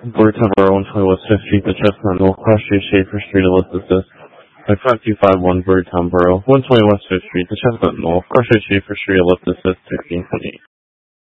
Boardtown Borough, 120 West 5th Street, the Chestnut Knoll, Cross Street, Schaefer Street, Elizabeth. By 5251 Boardtown Borough, 120 West 5th Street, the Chestnut Knoll, Cross Street, Schaefer Street, Elizabeth, 1628.